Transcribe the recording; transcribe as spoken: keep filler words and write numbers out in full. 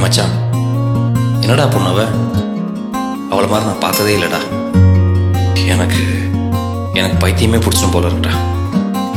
மச்சான், என்னடா பொண்ணவ? அவளை மாதிரி நான் பார்த்ததே இல்லைடா. எனக்கு எனக்கு பைத்தியமே பிடிச்சும் போல இருக்கா.